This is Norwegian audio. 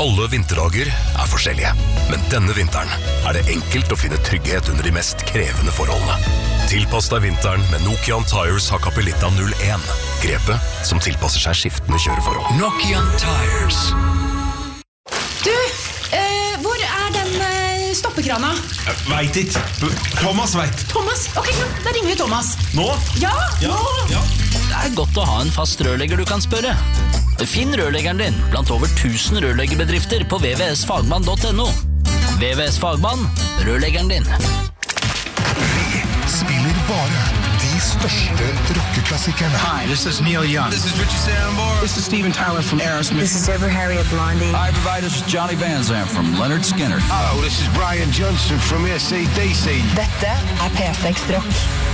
Alle vinterdager forskjellige, men denne vinteren det enkelt å finne trygghet under de mest krevende forholdene. Tilpass deg vinteren med Nokian Tires Hakkapeliitta 01. Grepet som tilpasser seg skiftende kjøreforhold. Nokian Tires. Du, hvor den stoppekrana? Vet ikke. Thomas vet. Thomas? Ok, da ringer vi Thomas. Nå? Ja, nå! Ja. Det godt å ha en fast rørlegger du kan spørre. Finn rørleggeren din blant over 1000 rørleggerbedrifter på vvsfagmann.no. VVS Fagmann, rørleggeren din. Vi spiller bare de største rockeklassikerne. Hi, this is Neil Young. This is Richie Sambor. This is Steven Tyler from Aerosmith. This is Deborah Harry of Blondie. Hi, everybody. This is Johnny Van Zandt from Leonard Skinner. Hello, this is Brian Johnson from AC/DC. Dette P6 Rock.